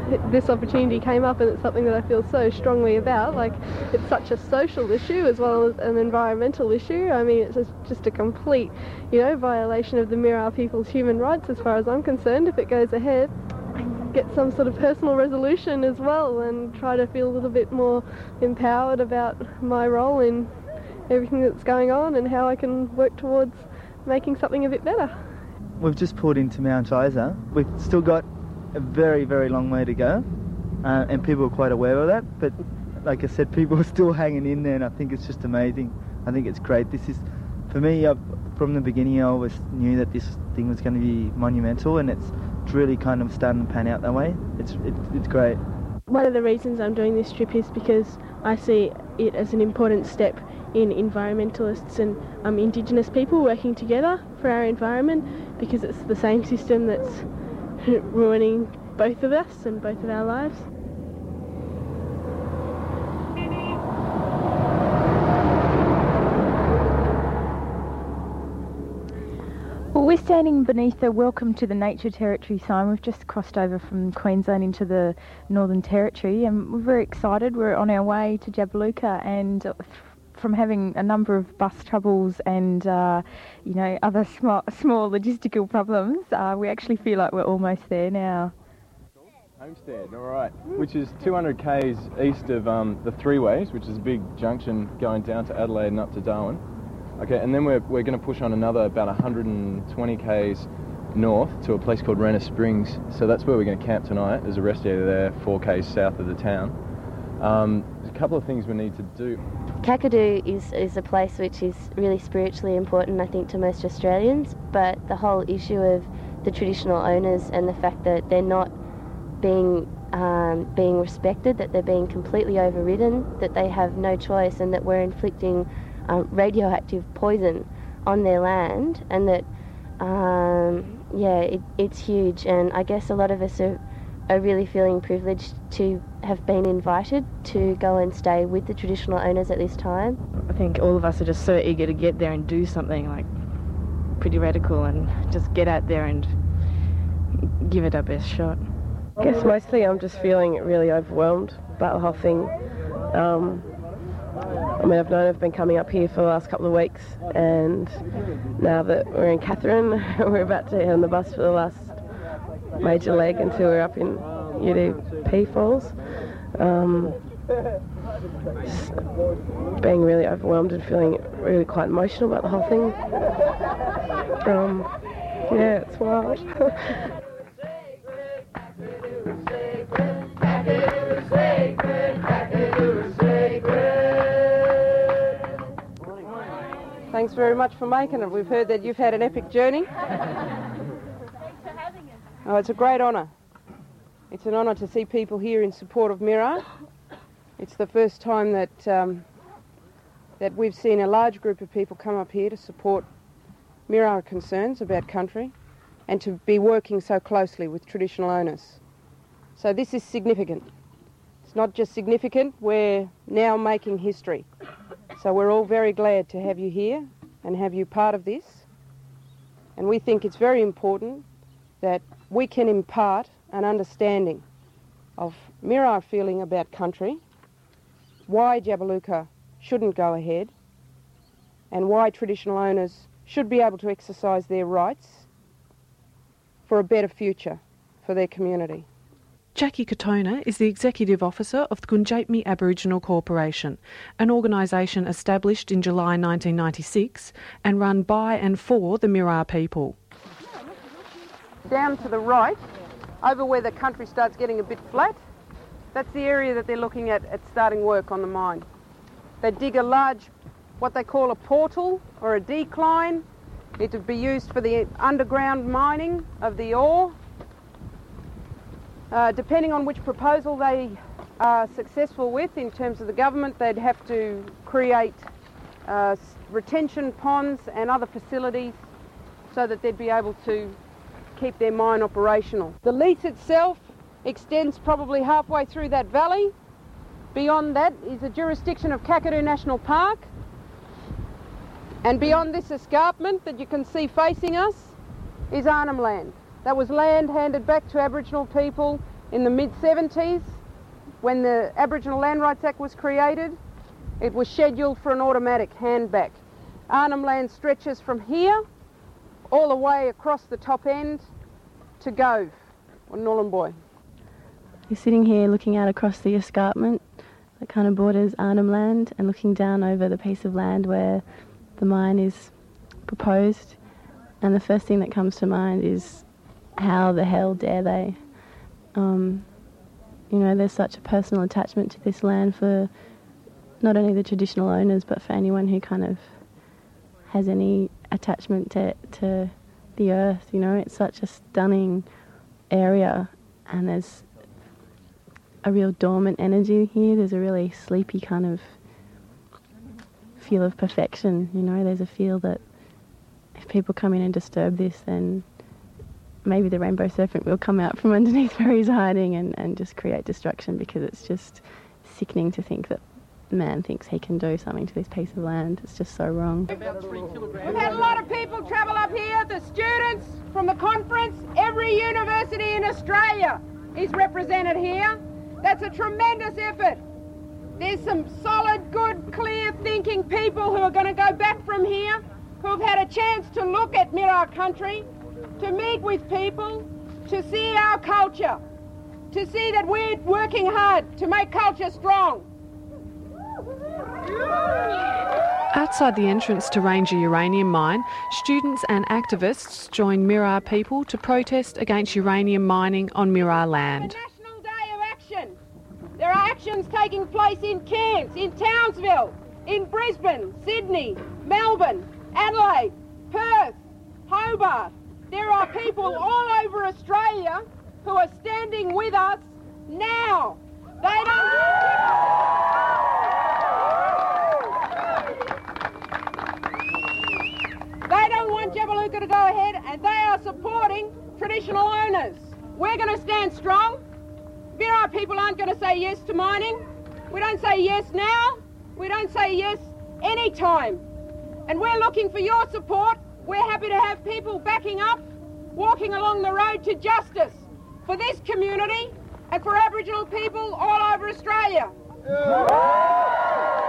this opportunity came up, and it's something that I feel so strongly about. Like, it's such a social issue as well as an environmental issue. I mean, it's just a complete, violation of the Mirarr people's human rights as far as I'm concerned. If it goes ahead, get some sort of personal resolution as well, and try to feel a little bit more empowered about my role in everything that's going on and how I can work towards making something a bit better. We've just pulled into Mount Isa. We've still got a very, very long way to go, and people are quite aware of that, but like I said, people are still hanging in there, and I think it's just amazing. I think it's great. This is, for me, from the beginning I always knew that this thing was going to be monumental, and it's really kind of starting to pan out that way. It's great. One of the reasons I'm doing this trip is because I see it as an important step in environmentalists and Indigenous people working together for our environment, because it's the same system that's ruining both of us and both of our lives. Well, we're standing beneath the Welcome to the Nature Territory sign. We've just crossed over from Queensland into the Northern Territory, and we're very excited. We're on our way to Jabiluka, and from having a number of bus troubles and other small logistical problems, we actually feel like we're almost there now. Homestead, all right, which is 200 k's east of the Three Ways, which is a big junction going down to Adelaide and up to Darwin. Okay, and then we're going to push on another about 120 k's north to a place called Renner Springs. So that's where we're going to camp tonight. There's a rest area there, 4 k's south of the town. There's a couple of things we need to do. Kakadu is a place which is really spiritually important, I think, to most Australians, but the whole issue of the traditional owners and the fact that they're not being respected, that they're being completely overridden, that they have no choice, and that we're inflicting radioactive poison on their land, and that it's huge. And I guess a lot of us are really feeling privileged to have been invited to go and stay with the traditional owners at this time. I think all of us are just so eager to get there and do something like pretty radical and just get out there and give it our best shot. I guess mostly I'm just feeling really overwhelmed about the whole thing. I've been coming up here for the last couple of weeks, and now that we're in Katherine, we're about to head on the bus for the last major leg until we're up in UDP Falls. Just being really overwhelmed and feeling really quite emotional about the whole thing. It's wild. Thanks very much for making it. We've heard that you've had an epic journey. Thanks for having us. Oh, it's a great honour. It's an honour to see people here in support of Mirarr. It's the first time that that we've seen a large group of people come up here to support Mirarr concerns about country and to be working so closely with traditional owners. So this is significant. It's not just significant, we're now making history. So we're all very glad to have you here and have you part of this. And we think it's very important that we can impart an understanding of Mirarr feeling about country, why Jabiluka shouldn't go ahead, and why traditional owners should be able to exercise their rights for a better future for their community. Jackie Katona is the Executive Officer of the Gundjeihmi Aboriginal Corporation, an organisation established in July 1996 and run by and for the Mirarr people. Down to the right, over where the country starts getting a bit flat, that's the area that they're looking at starting work on the mine. They dig a large, what they call a portal or a decline. It would be used for the underground mining of the ore. Depending on which proposal they are successful with in terms of the government, they'd have to create retention ponds and other facilities so that they'd be able to keep their mine operational. The lease itself extends probably halfway through that valley. Beyond that is the jurisdiction of Kakadu National Park. And beyond this escarpment that you can see facing us is Arnhem Land. That was land handed back to Aboriginal people in the mid-70s, when the Aboriginal Land Rights Act was created, it was scheduled for an automatic handback. Arnhem Land stretches from here all the way across the top end to Gove, or Nhulunbuy. You're sitting here looking out across the escarpment that kind of borders Arnhem Land and looking down over the piece of land where the mine is proposed, and the first thing that comes to mind is how the hell dare they? You know, there's such a personal attachment to this land for not only the traditional owners but for anyone who kind of has any attachment to the earth. You know, it's such a stunning area, and there's a real dormant energy here. There's a really sleepy kind of feel of perfection, you know. There's a feel that if people come in and disturb this, then maybe the rainbow serpent will come out from underneath where he's hiding and just create destruction, because it's just sickening to think that man thinks he can do something to this piece of land. It's just so wrong. We've had a lot of people travel up here, the students from the conference. Every university in Australia is represented here. That's a tremendous effort. There's some solid, good, clear-thinking people who are going to go back from here, who have had a chance to look at Mirarr country, to meet with people, to see our culture, to see that we're working hard to make culture strong. Outside the entrance to Ranger Uranium Mine, students and activists joined Mirarr people to protest against uranium mining on Mirarr land. National Day of Action. There are actions taking place in Cairns, in Townsville, in Brisbane, Sydney, Melbourne, Adelaide, Perth, Hobart. There are people all over Australia who are standing with us now. They don't want Jabiluka to go ahead, and they are supporting traditional owners. We're going to stand strong. Mirarr people aren't going to say yes to mining. We don't say yes now. We don't say yes any time. And we're looking for your support. We're happy to have people backing up, walking along the road to justice for this community and for Aboriginal people all over Australia. Yeah.